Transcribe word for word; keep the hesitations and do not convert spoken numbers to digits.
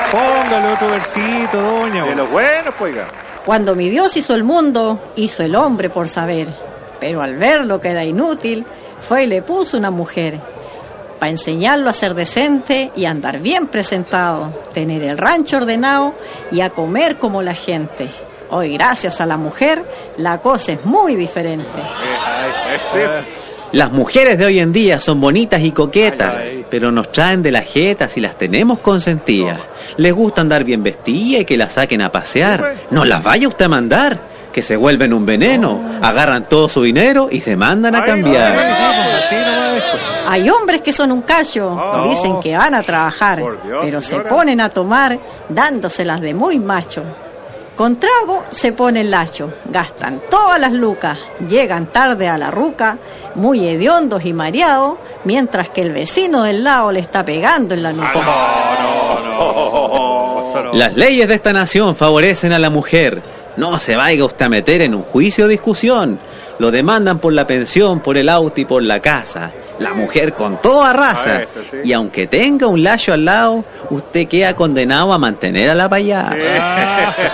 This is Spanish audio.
Póngale otro versito, doña. De los buenos, pues, oiga. Cuando mi Dios hizo el mundo, hizo el hombre por saber. Pero al ver lo que era inútil, fue y le puso una mujer. Para enseñarlo a ser decente y a andar bien presentado, tener el rancho ordenado y a comer como la gente. Hoy, gracias a la mujer, la cosa es muy diferente. Las mujeres de hoy en día son bonitas y coquetas, ay, ay. pero nos traen de la jeta si las tenemos consentidas. No. Les gusta andar bien vestidas y que las saquen a pasear. No las vaya usted a mandar, que se vuelven un veneno. No. Agarran todo su dinero y se mandan a ay, cambiar. Ay, hay hombres que son un callo, oh. dicen que van a trabajar, Dios, pero señora. se ponen a tomar dándoselas de muy macho. Con trago se pone el lacho, gastan todas las lucas, llegan tarde a la ruca, muy hediondos y mareados, mientras que el vecino del lado le está pegando en la nuca. No, no, no, no. Las leyes de esta nación favorecen a la mujer. No se vaya usted a meter en un juicio o discusión. Lo demandan por la pensión, por el auto y por la casa. La mujer con toda raza. Ah, eso, sí. Y aunque tenga un lacho al lado, usted queda condenado a mantener a la payasa.